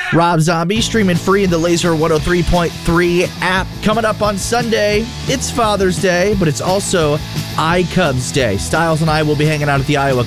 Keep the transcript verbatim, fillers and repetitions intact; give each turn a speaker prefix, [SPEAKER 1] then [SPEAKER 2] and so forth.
[SPEAKER 1] Rob Zombie streaming free in the Laser one oh three point three app. Coming up on Sunday, it's Father's Day, but it's also iCubs Day. Styles and I will be hanging out at the Iowa